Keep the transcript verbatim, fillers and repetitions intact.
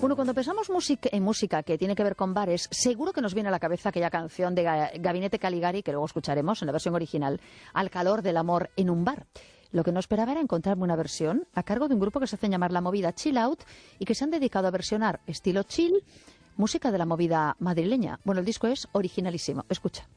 Bueno, cuando pensamos música, en música que tiene que ver con bares, seguro que nos viene a la cabeza aquella canción de Gabinete Caligari, que luego escucharemos en la versión original, Al calor del amor en un bar. Lo que no esperaba era encontrarme una versión a cargo de un grupo que se hace llamar La Movida Chill Out y que se han dedicado a versionar estilo chill música de la movida madrileña. Bueno, el disco es originalísimo. Escucha.